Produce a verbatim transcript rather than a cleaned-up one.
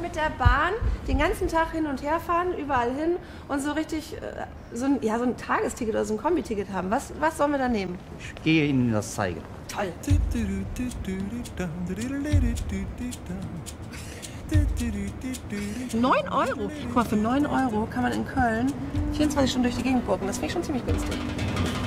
mit der Bahn den ganzen Tag hin und her fahren, überall hin und so richtig äh, so, ein, ja, so ein Tagesticket oder so ein Kombi-Ticket haben. Was, was sollen wir da nehmen? Ich gehe Ihnen das zeigen. Toll. neun Euro? Guck mal, für neun Euro kann man in Köln vierundzwanzig Stunden durch die Gegend gucken. Das finde ich schon ziemlich günstig.